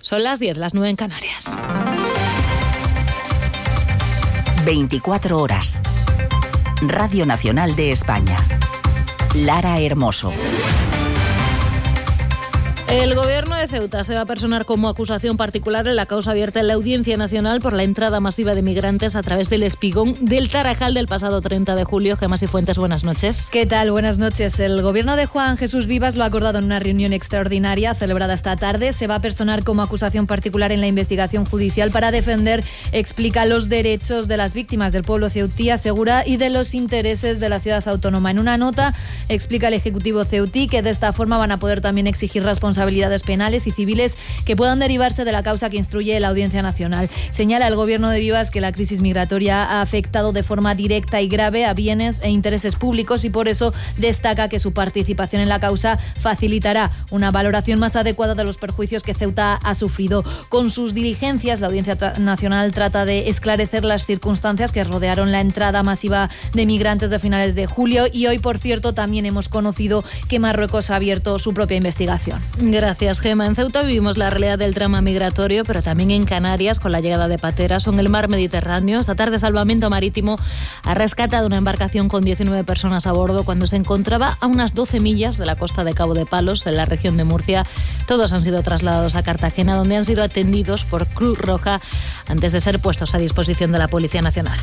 Son las 10, las 9 en Canarias. 24 horas. Radio Nacional de España. Lara Hermoso. El gobierno de Ceuta se va a personar como acusación particular en la causa abierta en la Audiencia Nacional por la entrada masiva de migrantes a través del espigón del Tarajal del pasado 30 de julio. Gemma Cifuentes, buenas noches. ¿Qué tal? Buenas noches. El gobierno de Juan Jesús Vivas lo ha acordado en una reunión extraordinaria celebrada esta tarde. Se va a personar como acusación particular en la investigación judicial para defender, explica, los derechos de las víctimas del pueblo ceutí, asegura, y de los intereses de la ciudad autónoma. En una nota explica el Ejecutivo ceutí que de esta forma van a poder también exigir responsabilidades penales y civiles que puedan derivarse de la causa que instruye la Audiencia Nacional. Señala el gobierno de Vivas que la crisis migratoria ha afectado de forma directa y grave a bienes e intereses públicos y por eso destaca que su participación en la causa facilitará una valoración más adecuada de los perjuicios que Ceuta ha sufrido. Con sus diligencias, la Audiencia Nacional trata de esclarecer las circunstancias que rodearon la entrada masiva de migrantes de finales de julio y hoy, por cierto, también hemos conocido que Marruecos ha abierto su propia investigación. Gracias, Gemma. En Ceuta vivimos la realidad del drama migratorio, pero también en Canarias, con la llegada de pateras o en el mar Mediterráneo. Esta tarde, Salvamento Marítimo ha rescatado una embarcación con 19 personas a bordo cuando se encontraba a unas 12 millas de la costa de Cabo de Palos, en la región de Murcia. Todos han sido trasladados a Cartagena, donde han sido atendidos por Cruz Roja antes de ser puestos a disposición de la Policía Nacional.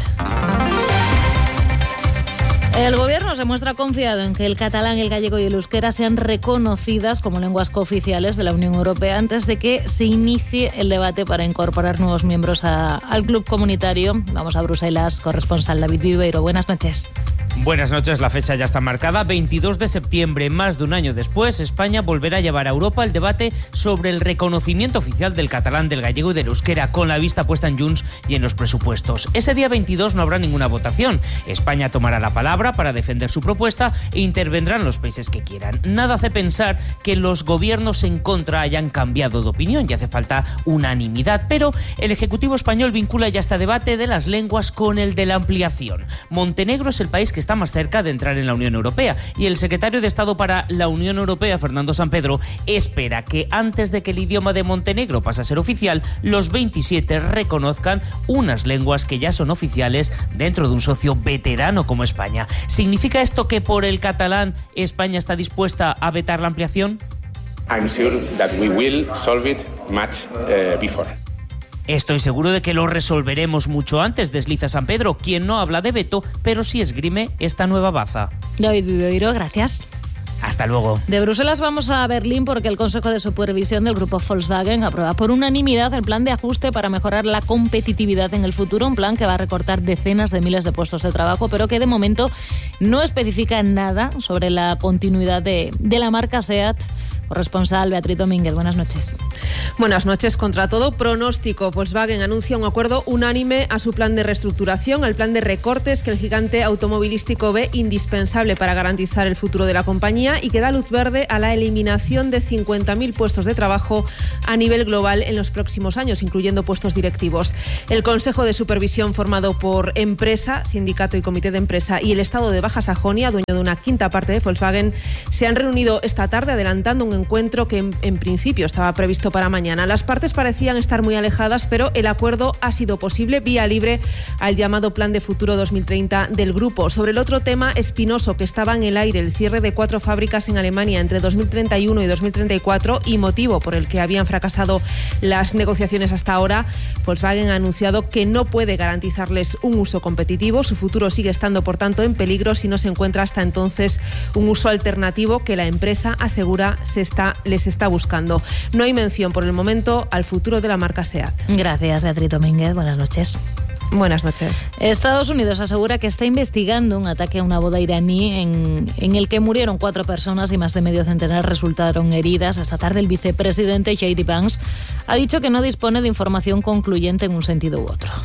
El gobierno se muestra confiado en que el catalán, el gallego y el euskera sean reconocidas como lenguas cooficiales de la Unión Europea antes de que se inicie el debate para incorporar nuevos miembros al club comunitario. Vamos a Bruselas, corresponsal David Viveiro. Buenas noches. Buenas noches, la fecha ya está marcada, 22 de septiembre, más de un año después, España volverá a llevar a Europa el debate sobre el reconocimiento oficial del catalán, del gallego y del euskera, con la vista puesta en Junts y en los presupuestos. Ese día 22 no habrá ninguna votación. España tomará la palabra para defender su propuesta e intervendrán los países que quieran. Nada hace pensar que los gobiernos en contra hayan cambiado de opinión y hace falta unanimidad, pero el Ejecutivo español vincula ya este debate de las lenguas con el de la ampliación. Montenegro es el país que está más cerca de entrar en la Unión Europea y el secretario de Estado para la Unión Europea, Fernando Sampedro, espera que antes de que el idioma de Montenegro pase a ser oficial, los 27 reconozcan unas lenguas que ya son oficiales dentro de un socio veterano como España. ¿Significa esto que por el catalán España está dispuesta a vetar la ampliación? I'm sure that we will solve it much before. Estoy seguro de que lo resolveremos mucho antes, desliza Sampedro, quien no habla de veto, pero sí esgrime esta nueva baza. David Viveiro, gracias. Hasta luego. De Bruselas vamos a Berlín porque el Consejo de Supervisión del grupo Volkswagen aprueba por unanimidad el plan de ajuste para mejorar la competitividad en el futuro, un plan que va a recortar decenas de miles de puestos de trabajo, pero que de momento no especifica nada sobre la continuidad de la marca SEAT. Corresponsal Beatriz Domínguez, buenas noches. Buenas noches. Contra todo pronóstico, Volkswagen anuncia un acuerdo unánime a su plan de reestructuración, al plan de recortes que el gigante automovilístico ve indispensable para garantizar el futuro de la compañía y que da luz verde a la eliminación de 50.000 puestos de trabajo a nivel global en los próximos años, incluyendo puestos directivos. El Consejo de Supervisión, formado por empresa, sindicato y comité de empresa y el Estado de Baja Sajonia, dueño de una quinta parte de Volkswagen, se han reunido esta tarde adelantando un encuentro que en principio estaba previsto para mañana. Las partes parecían estar muy alejadas, pero el acuerdo ha sido posible vía libre al llamado Plan de Futuro 2030 del grupo. Sobre el otro tema espinoso que estaba en el aire, el cierre de 4 fábricas en Alemania entre 2031 y 2034 y motivo por el que habían fracasado las negociaciones hasta ahora, Volkswagen ha anunciado que no puede garantizarles un uso competitivo. Su futuro sigue estando, por tanto, en peligro si no se encuentra hasta entonces un uso alternativo que la empresa asegura les está buscando. No hay mención por el momento al futuro de la marca SEAT. Gracias, Beatriz Domínguez. Buenas noches. Buenas noches. Estados Unidos asegura que está investigando un ataque a una boda iraní en el que murieron 4 personas y más de medio centenar resultaron heridas. Esta tarde el vicepresidente J.D. Vance ha dicho que no dispone de información concluyente en un sentido u otro.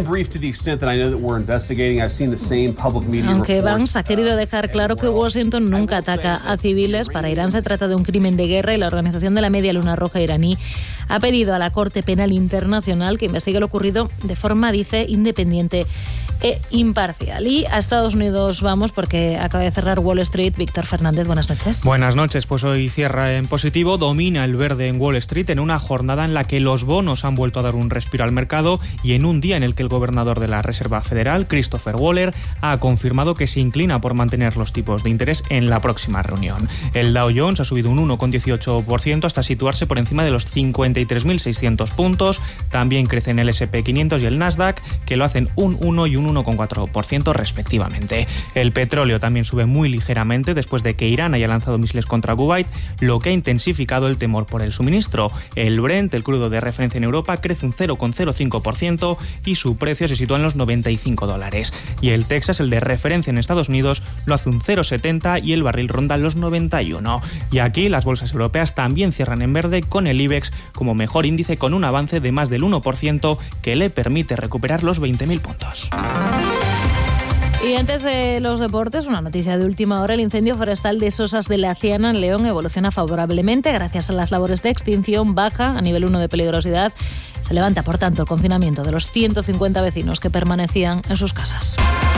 Aunque Vance ha querido dejar claro que Washington nunca ataca a civiles, para Irán se trata de un crimen de guerra y la Organización de la Media Luna Roja iraní ha pedido a la Corte Penal Internacional que investigue lo ocurrido de forma, dice, independiente e imparcial. Y a Estados Unidos vamos porque acaba de cerrar Wall Street. Víctor Fernández, buenas noches. Buenas noches, pues hoy cierra en positivo, domina el verde en Wall Street en una jornada en la que los bonos han vuelto a dar un respiro al mercado y en un día en el que el gobernador de la Reserva Federal, Christopher Waller, ha confirmado que se inclina por mantener los tipos de interés en la próxima reunión. El Dow Jones ha subido un 1,18% hasta situarse por encima de los 53.600 puntos. También crecen el S&P 500 y el Nasdaq, que lo hacen un 1 y un 1,4% respectivamente. El petróleo también sube muy ligeramente después de que Irán haya lanzado misiles contra Kuwait, lo que ha intensificado el temor por el suministro. El Brent, el crudo de referencia en Europa, crece un 0,05% y su precio se sitúa en los $95. Y el Texas, el de referencia en Estados Unidos, lo hace un 0,70 y el barril ronda los 91. Y aquí las bolsas europeas también cierran en verde, con el IBEX como mejor índice con un avance de más del 1% que le permite recuperar los 20.000 puntos. Y antes de los deportes, una noticia de última hora. El incendio forestal de Sosas de la Ciana en León evoluciona favorablemente gracias a las labores de extinción. Baja a nivel 1 de peligrosidad. Se levanta, por tanto, el confinamiento de los 150 vecinos que permanecían en sus casas.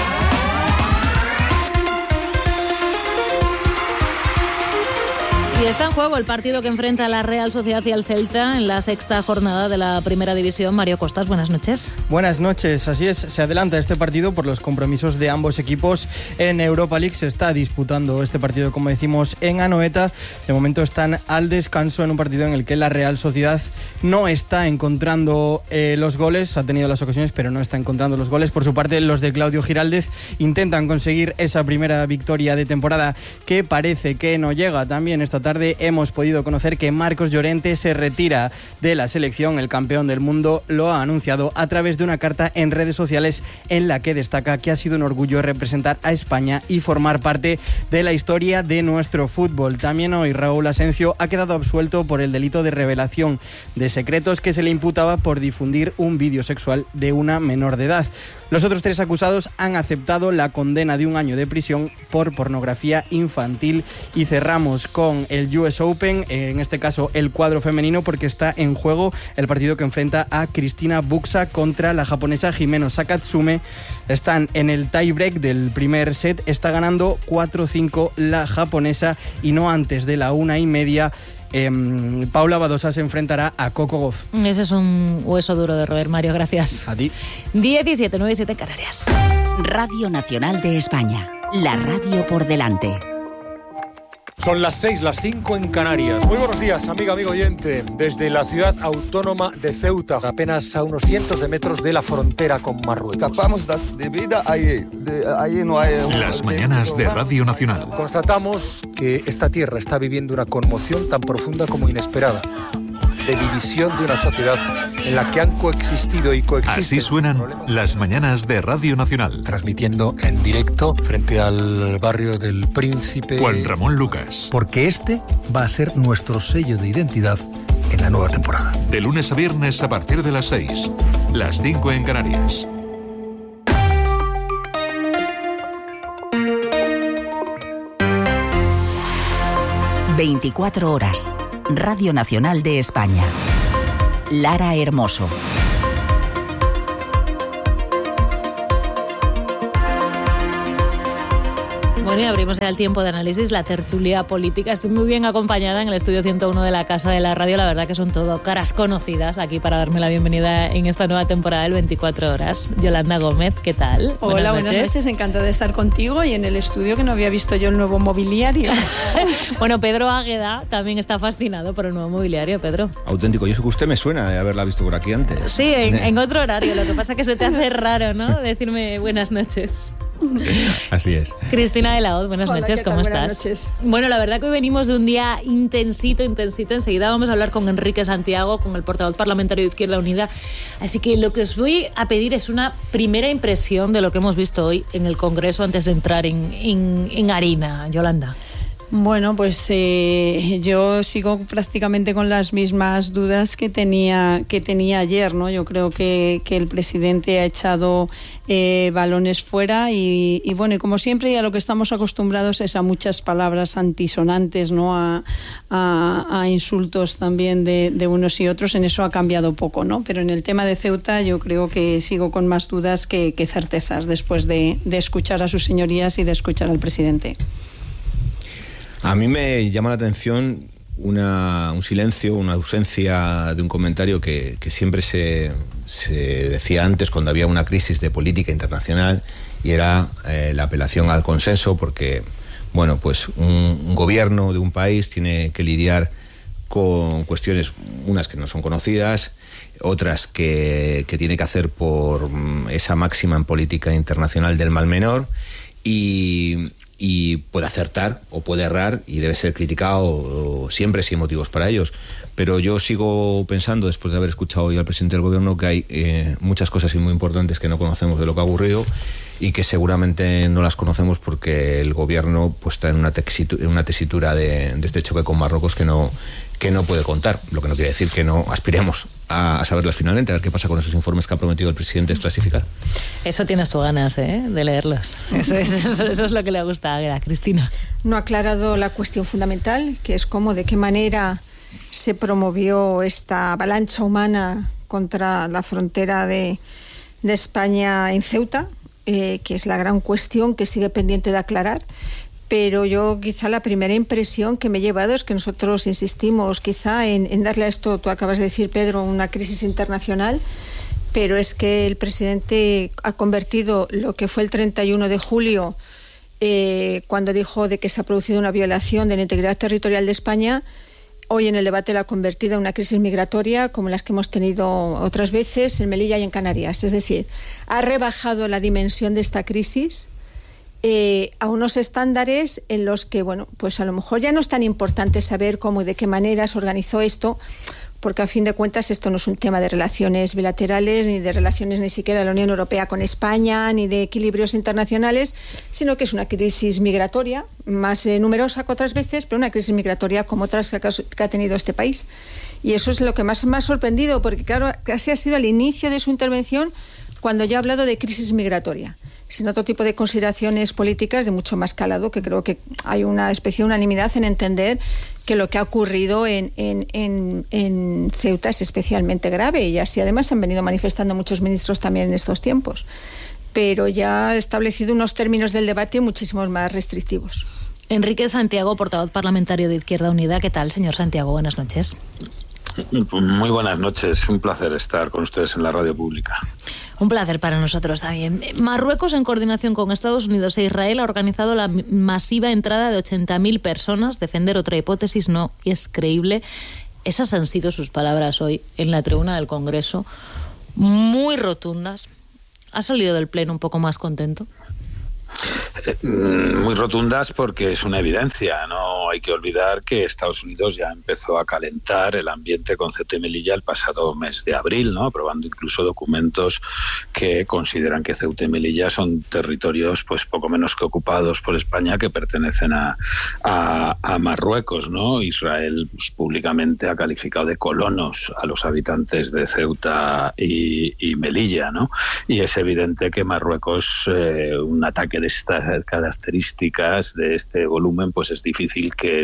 Y está en juego el partido que enfrenta a la Real Sociedad y al Celta en la sexta jornada de la Primera División. Mario Costas, buenas noches. Buenas noches, así es, se adelanta este partido por los compromisos de ambos equipos en Europa League. Se está disputando este partido, como decimos, en Anoeta. De momento están al descanso en un partido en el que la Real Sociedad no está encontrando los goles. Ha tenido las ocasiones, pero no está encontrando los goles. Por su parte, los de Claudio Giraldez intentan conseguir esa primera victoria de temporada que parece que no llega. También esta tarde hemos podido conocer que Marcos Llorente se retira de la selección. El campeón del mundo lo ha anunciado a través de una carta en redes sociales en la que destaca que ha sido un orgullo representar a España y formar parte de la historia de nuestro fútbol. También hoy Raúl Asencio ha quedado absuelto por el delito de revelación de secretos que se le imputaba por difundir un vídeo sexual de una menor de edad. Los otros 3 acusados han aceptado la condena de 1 año de prisión por pornografía infantil. Y cerramos con el US Open, en este caso el cuadro femenino, porque está en juego el partido que enfrenta a Cristina Buxa contra la japonesa Himeno Sakatsume. Están en el tie-break del primer set, está ganando 4-5 la japonesa y no antes de la 1:30. Paula Badosa se enfrentará a Coco Gauff. Ese es un hueso duro de roer, Mario, gracias. A ti. 17, 9 y 7 Canarias. Radio Nacional de España, la radio por delante. Son las 6, las 5 en Canarias. Muy buenos días, amigo oyente. Desde la ciudad autónoma de Ceuta, apenas a unos cientos de metros de la frontera con Marruecos. Escapamos de vida allí no hay... Las mañanas de Radio Nacional. Constatamos que esta tierra está viviendo una conmoción tan profunda como inesperada, de división de una sociedad en la que han coexistido y coexisten. Así suenan las mañanas de Radio Nacional. Transmitiendo en directo frente al barrio del Príncipe. Juan Ramón Lucas. Porque este va a ser nuestro sello de identidad en la nueva temporada. De lunes a viernes a partir de las 6, las 5 en Canarias. ...24 horas... Radio Nacional de España. Lara Hermoso. Bueno, y abrimos ya el tiempo de análisis, la tertulia política. Estoy muy bien acompañada en el estudio 101 de la Casa de la Radio. La verdad que son todo caras conocidas aquí para darme la bienvenida en esta nueva temporada del 24 Horas. Yolanda Gómez, ¿qué tal? Hola, buenas noches. Encantada de estar contigo y en el estudio, que no había visto yo el nuevo mobiliario. Bueno, Pedro Águeda también está fascinado por el nuevo mobiliario, Pedro. Auténtico. Y eso que usted me suena de haberla visto por aquí antes. Sí, en otro horario. Lo que pasa es que se te hace raro, ¿no? Decirme buenas noches. Así es. Cristina de la Hoz, buenas noches, ¿cómo estás? Buenas noches. Bueno, la verdad que hoy venimos de un día intensito. Enseguida vamos a hablar con Enrique Santiago, con el portavoz parlamentario de Izquierda Unida. Así que lo que os voy a pedir es una primera impresión de lo que hemos visto hoy en el Congreso antes de entrar en harina, Yolanda. Bueno, pues yo sigo prácticamente con las mismas dudas que tenía ayer, ¿no? Yo creo que el presidente ha echado balones fuera y bueno, y como siempre, y a lo que estamos acostumbrados es a muchas palabras antisonantes, ¿no? A insultos también de unos y otros. En eso ha cambiado poco, ¿no? Pero en el tema de Ceuta yo creo que sigo con más dudas que certezas después de escuchar a sus señorías y de escuchar al presidente. A mí me llama la atención un silencio, una ausencia de un comentario que siempre se decía antes cuando había una crisis de política internacional, y era la apelación al consenso, porque bueno, pues un gobierno de un país tiene que lidiar con cuestiones, unas que no son conocidas, otras que tiene que hacer por esa máxima en política internacional del mal menor, y puede acertar o puede errar y debe ser criticado siempre si hay motivos para ellos. Pero yo sigo pensando, después de haber escuchado hoy al presidente del gobierno, que hay muchas cosas muy importantes que no conocemos de lo que ha ocurrido y que seguramente no las conocemos porque el gobierno pues está en una tesitura de este choque con Marruecos que no puede contar, lo que no quiere decir que no aspiremos a saberlas finalmente, a ver qué pasa con esos informes que ha prometido el presidente desclasificar. Eso tienes tú ganas, de leerlos. Eso es lo que le gusta a Cristina. No ha aclarado la cuestión fundamental, que es cómo, de qué manera se promovió esta avalancha humana contra la frontera de España en Ceuta, que es la gran cuestión que sigue pendiente de aclarar. Pero yo quizá la primera impresión que me he llevado es que nosotros insistimos quizá en darle a esto, tú acabas de decir, Pedro, una crisis internacional, pero es que el presidente ha convertido lo que fue el 31 de julio, cuando dijo de que se ha producido una violación de la integridad territorial de España, hoy en el debate la ha convertido en una crisis migratoria como las que hemos tenido otras veces en Melilla y en Canarias. Es decir, ha rebajado la dimensión de esta crisis a unos estándares en los que, bueno, pues a lo mejor ya no es tan importante saber cómo y de qué manera se organizó esto, porque a fin de cuentas esto no es un tema de relaciones bilaterales, ni de relaciones ni siquiera de la Unión Europea con España, ni de equilibrios internacionales, sino que es una crisis migratoria, más numerosa que otras veces, pero una crisis migratoria como otras que ha tenido este país. Y eso es lo que más me ha sorprendido, porque claro, casi ha sido el inicio de su intervención cuando ya ha hablado de crisis migratoria, sin otro tipo de consideraciones políticas de mucho más calado, que creo que hay una especie de unanimidad en entender que lo que ha ocurrido en Ceuta es especialmente grave, y así además han venido manifestando muchos ministros también en estos tiempos, pero ya ha establecido unos términos del debate muchísimos más restrictivos. Enrique Santiago, portavoz parlamentario de Izquierda Unida. ¿Qué tal, señor Santiago? Buenas noches. Muy buenas noches, un placer estar con ustedes en la radio pública. Un placer para nosotros también. Marruecos, en coordinación con Estados Unidos e Israel, ha organizado la masiva entrada de 80.000 personas. Defender otra hipótesis no es creíble. Esas han sido sus palabras hoy en la tribuna del Congreso, muy rotundas. ¿Ha salido del Pleno un poco más contento? Muy rotundas porque es una evidencia. No hay que olvidar que Estados Unidos ya empezó a calentar el ambiente con Ceuta y Melilla el pasado mes de abril, ¿no? Aprobando incluso documentos que consideran que Ceuta y Melilla son territorios pues poco menos que ocupados por España, que pertenecen a Marruecos, ¿no? Israel pues, públicamente ha calificado de colonos a los habitantes de Ceuta y Melilla, ¿no? Y es evidente que Marruecos, un ataque de estas características, de este volumen, pues es difícil que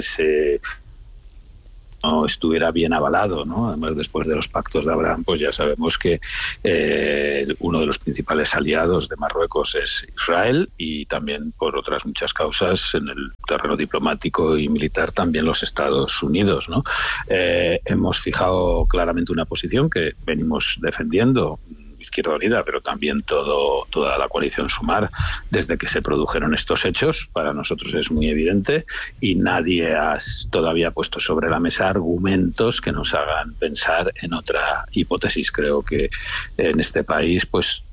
no estuviera bien avalado, ¿no? Además, después de los pactos de Abraham, pues ya sabemos que uno de los principales aliados de Marruecos es Israel, y también por otras muchas causas en el terreno diplomático y militar también los Estados Unidos, ¿no? Hemos fijado claramente una posición que venimos defendiendo Izquierda Unida, pero también toda la coalición Sumar, desde que se produjeron estos hechos. Para nosotros es muy evidente, y nadie ha todavía puesto sobre la mesa argumentos que nos hagan pensar en otra hipótesis. Creo que en este país pues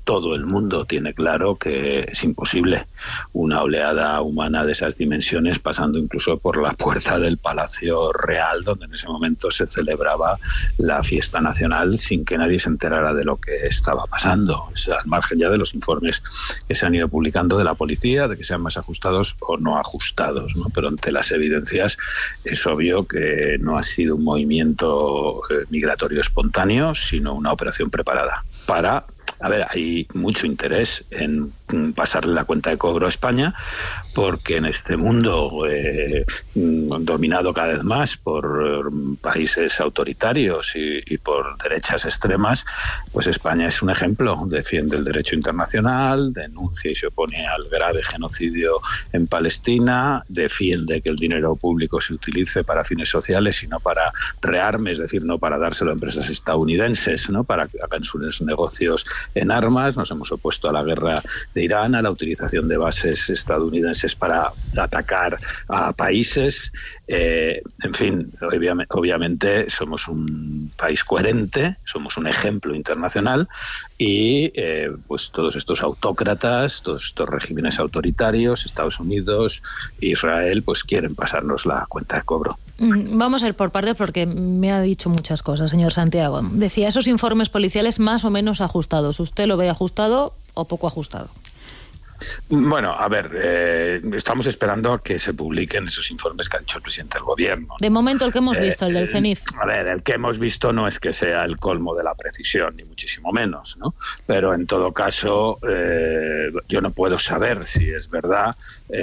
todo el mundo tiene claro que es imposible una oleada humana de esas dimensiones pasando incluso por la puerta del Palacio Real, donde en ese momento se celebraba la fiesta nacional sin que nadie se enterara de lo que estaba pasando. O sea, al margen ya de los informes que se han ido publicando de la policía, de que sean más ajustados o no ajustados, ¿no? Pero ante las evidencias es obvio que no ha sido un movimiento migratorio espontáneo, sino una operación preparada para... A ver, hay mucho interés en pasarle la cuenta de cobro a España, porque en este mundo dominado cada vez más por países autoritarios y por derechas extremas, pues España es un ejemplo. Defiende el derecho internacional, denuncia y se opone al grave genocidio en Palestina, defiende que el dinero público se utilice para fines sociales y no para rearme, es decir, no para dárselo a empresas estadounidenses, ¿no? Para que hagan sus negocios en armas. Nos hemos opuesto a la guerra de Irán, a la utilización de bases estadounidenses para atacar a países. En fin, obviamente somos un país coherente, somos un ejemplo internacional y pues todos estos autócratas, todos estos regímenes autoritarios, Estados Unidos, Israel, pues quieren pasarnos la cuenta de cobro. Vamos a ir por partes porque me ha dicho muchas cosas, señor Santiago. Decía, esos informes policiales más o menos ajustados. ¿Usted lo ve ajustado o poco ajustado? Bueno, a ver, estamos esperando a que se publiquen esos informes que ha dicho el presidente del gobierno. De momento el que hemos visto, el del CENIF. A ver, el que hemos visto no es que sea el colmo de la precisión, ni muchísimo menos, ¿no? Pero en todo caso, yo no puedo saber si es verdad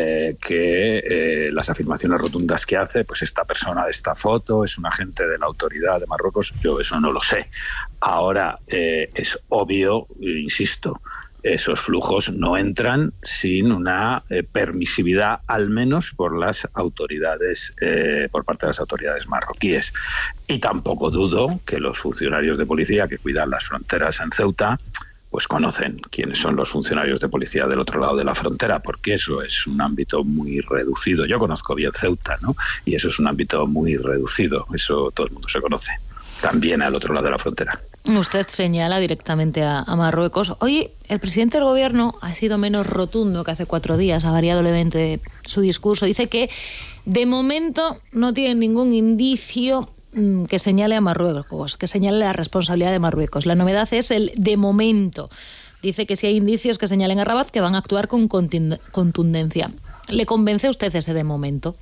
que las afirmaciones rotundas que hace, pues esta persona de esta foto es un agente de la autoridad de Marruecos. Yo eso no lo sé. Ahora, es obvio, insisto, esos flujos no entran sin una permisividad, al menos por las autoridades, por parte de las autoridades marroquíes. Y tampoco dudo que los funcionarios de policía que cuidan las fronteras en Ceuta pues conocen quiénes son los funcionarios de policía del otro lado de la frontera, porque eso es un ámbito muy reducido. Yo conozco bien Ceuta, ¿no? Y eso es un ámbito muy reducido, eso todo el mundo se conoce, también al otro lado de la frontera. Usted señala directamente a Marruecos. Hoy el presidente del gobierno ha sido menos rotundo que hace 4 días, ha variado levemente su discurso. Dice que de momento no tiene ningún indicio que señale a Marruecos, que señale la responsabilidad de Marruecos. La novedad es el de momento. Dice que si hay indicios que señalen a Rabat, que van a actuar con contundencia. ¿Le convence a usted ese de momento?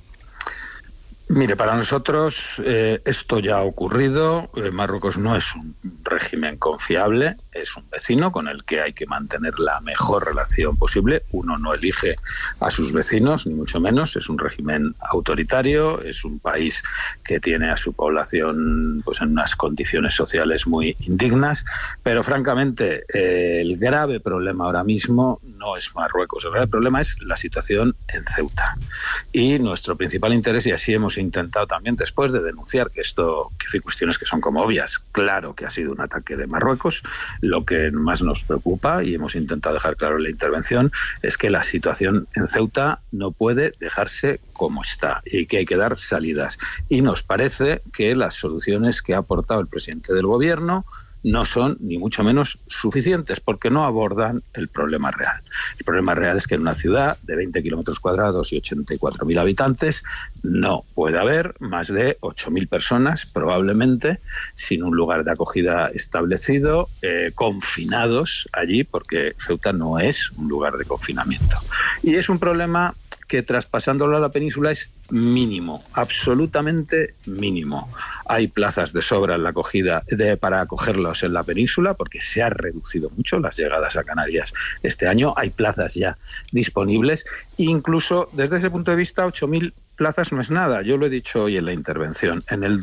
Mire, para nosotros esto ya ha ocurrido. Marruecos no es un régimen confiable, es un vecino con el que hay que mantener la mejor relación posible. Uno no elige a sus vecinos, ni mucho menos. Es un régimen autoritario, es un país que tiene a su población pues en unas condiciones sociales muy indignas. Pero francamente, el grave problema ahora mismo no es Marruecos. El grave problema es la situación en Ceuta. Y nuestro principal interés, y así hemos intentado también, después de denunciar que hay cuestiones que son como obvias, claro que ha sido un ataque de Marruecos, lo que más nos preocupa, y hemos intentado dejar claro en la intervención, es que la situación en Ceuta no puede dejarse como está y que hay que dar salidas. Y nos parece que las soluciones que ha aportado el presidente del gobierno no son ni mucho menos suficientes, porque no abordan el problema real. El problema real es que en una ciudad de 20 kilómetros cuadrados y 84.000 habitantes no puede haber más de 8.000 personas, probablemente, sin un lugar de acogida establecido, confinados allí, porque Ceuta no es un lugar de confinamiento. Y es un problema que traspasándolo a la península es mínimo, absolutamente mínimo. Hay plazas de sobra en la acogida para acogerlos en la península, porque se ha reducido mucho las llegadas a Canarias este año. Hay plazas ya disponibles. Incluso desde ese punto de vista, 8.000 plazas no es nada. Yo lo he dicho hoy en la intervención. En el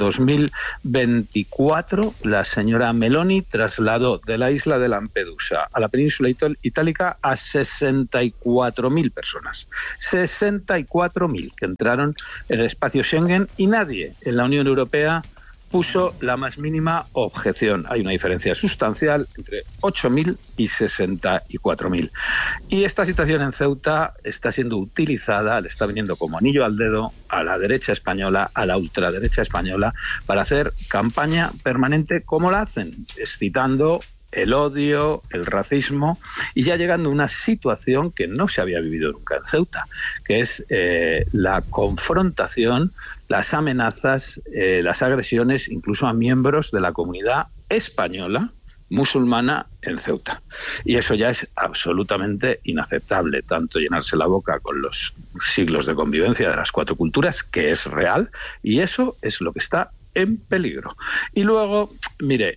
2024, la señora Meloni trasladó de la isla de Lampedusa a la península itálica a 64.000 personas. 64.000 que entraron en el espacio Schengen, y nadie en la Unión Europea puso la más mínima objeción. Hay una diferencia sustancial entre 8.000 y 64.000. Y esta situación en Ceuta está siendo utilizada, le está viniendo como anillo al dedo a la derecha española, a la ultraderecha española, para hacer campaña permanente como la hacen, excitando el odio, el racismo, y ya llegando a una situación que no se había vivido nunca en Ceuta, que es la confrontación, las amenazas, las agresiones, incluso a miembros de la comunidad española musulmana en Ceuta. Y eso ya es absolutamente inaceptable, tanto llenarse la boca con los siglos de convivencia de las 4 culturas, que es real, y eso es lo que está en peligro. Y luego, mire,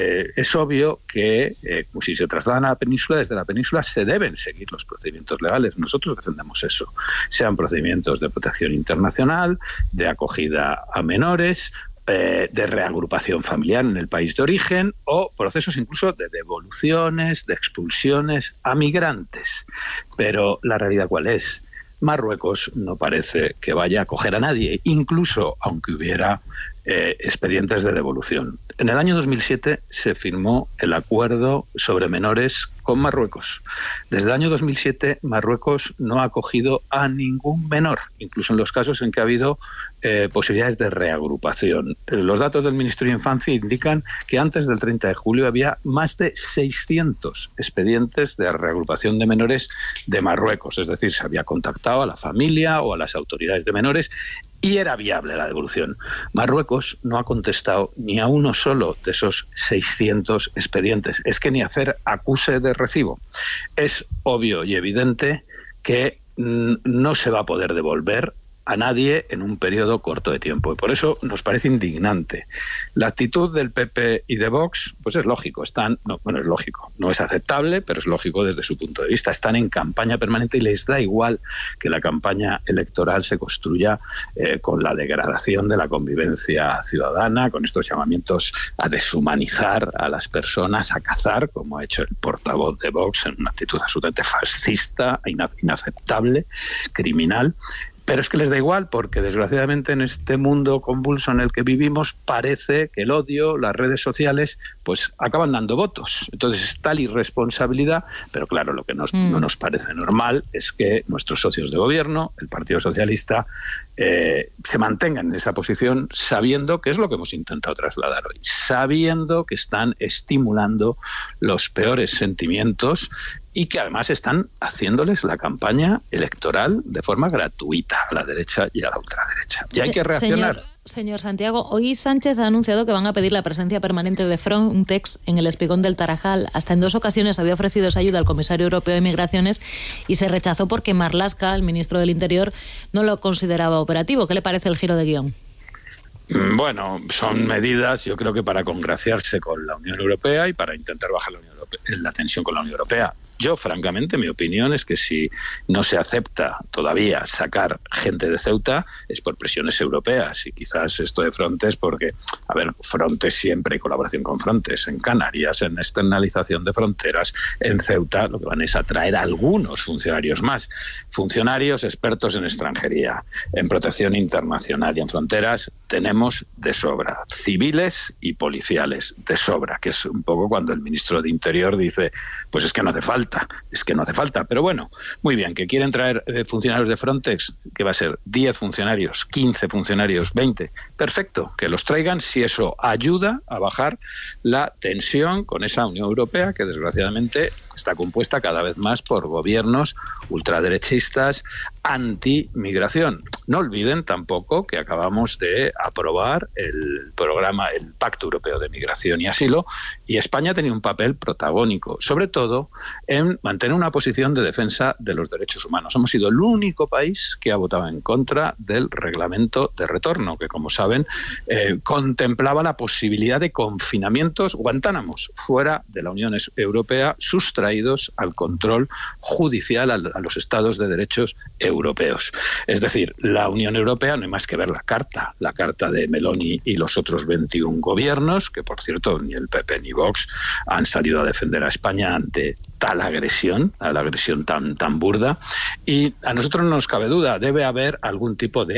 es obvio que si se trasladan a la península, desde la península se deben seguir los procedimientos legales. Nosotros defendemos eso. Sean procedimientos de protección internacional, de acogida a menores, de reagrupación familiar en el país de origen, o procesos incluso de devoluciones, de expulsiones a migrantes. Pero la realidad, ¿cuál es? Marruecos no parece que vaya a acoger a nadie, incluso aunque hubiera expedientes de devolución. En el año 2007 se firmó el acuerdo sobre menores con Marruecos. Desde el año 2007 Marruecos no ha acogido a ningún menor, incluso en los casos en que ha habido posibilidades de reagrupación. Los datos del Ministerio de Infancia indican que antes del 30 de julio había más de 600 expedientes de reagrupación de menores de Marruecos, es decir, se había contactado a la familia o a las autoridades de menores y era viable la devolución. Marruecos no ha contestado ni a uno solo de esos 600 expedientes. Es que ni hacer acuse de recibo. Es obvio y evidente que no se va a poder devolver a nadie en un periodo corto de tiempo. Y por eso nos parece indignante. La actitud del PP y de Vox, pues es lógico. Es lógico. No es aceptable, pero es lógico desde su punto de vista. Están en campaña permanente y les da igual que la campaña electoral se construya con la degradación de la convivencia ciudadana, con estos llamamientos a deshumanizar a las personas, a cazar, como ha hecho el portavoz de Vox en una actitud absolutamente fascista, inaceptable, criminal. Pero es que les da igual porque, desgraciadamente, en este mundo convulso en el que vivimos, parece que el odio, las redes sociales, pues acaban dando votos. Entonces es tal irresponsabilidad, pero claro, lo que no nos parece normal es que nuestros socios de gobierno, el Partido Socialista, se mantengan en esa posición sabiendo que es lo que hemos intentado trasladar hoy, sabiendo que están estimulando los peores sentimientos y que además están haciéndoles la campaña electoral de forma gratuita a la derecha y a la ultraderecha. Y hay que reaccionar. Señor Santiago, hoy Sánchez ha anunciado que van a pedir la presencia permanente de Frontex en el Espigón del Tarajal. Hasta en 2 ocasiones había ofrecido esa ayuda al comisario europeo de Migraciones y se rechazó porque Marlaska, el ministro del Interior, no lo consideraba operativo. ¿Qué le parece el giro de guión? Bueno, son medidas, yo creo que para congraciarse con la Unión Europea y para intentar bajar la tensión con la Unión Europea. Yo, francamente, mi opinión es que si no se acepta todavía sacar gente de Ceuta es por presiones europeas y quizás esto de Frontex porque, Frontex siempre hay colaboración con Frontex, en Canarias, en externalización de fronteras, en Ceuta lo que van es a traer a algunos funcionarios más, funcionarios expertos en extranjería, en protección internacional y en fronteras tenemos de sobra, civiles y policiales, de sobra, que es un poco cuando el ministro de Interior dice, pues es que no hace falta, pero bueno, muy bien, que quieren traer funcionarios de Frontex, que va a ser 10 funcionarios, 15 funcionarios, 20, perfecto, que los traigan si eso ayuda a bajar la tensión con esa Unión Europea que desgraciadamente está compuesta cada vez más por gobiernos ultraderechistas anti-migración. No olviden tampoco que acabamos de aprobar el Pacto Europeo de Migración y Asilo y España tenía un papel protagónico, sobre todo en mantener una posición de defensa de los derechos humanos. Hemos sido el único país que ha votado en contra del reglamento de retorno, que como saben contemplaba la posibilidad de confinamientos Guantánamos fuera de la Unión Europea, sustraídos al control judicial a los estados de derechos europeos. Es decir, la Unión Europea no hay más que ver la carta de Meloni y los otros 21 gobiernos, que por cierto ni el PP ni Vox han salido a defender a España ante tal agresión, a la agresión tan burda, y a nosotros no nos cabe duda, debe haber algún tipo de